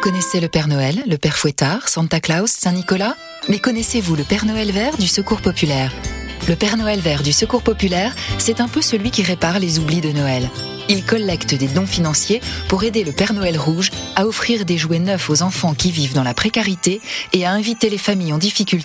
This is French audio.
connaissez le Père Noël, le Père Fouettard, Santa Claus, Saint-Nicolas ? Mais connaissez-vous le Père Noël vert du Secours populaire ? Le Père Noël vert du Secours populaire, c'est un peu celui qui répare les oublis de Noël. Il collecte des dons financiers pour aider le Père Noël rouge à offrir des jouets neufs aux enfants qui vivent dans la précarité et à inviter les familles en difficulté